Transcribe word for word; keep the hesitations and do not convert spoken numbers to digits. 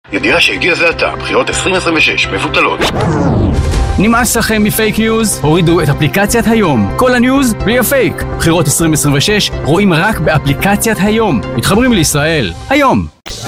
ידיעה שהגיע זה עתה, בחירות עשרים עשרים ושש מבוטלות. נמאס לכם מפייק ניוז? הורידו את אפליקציית היום. כל הניוז בלי הפייק. בחירות עשרים עשרים ושש רואים רק באפליקציית היום. מתחברים לישראל. היום.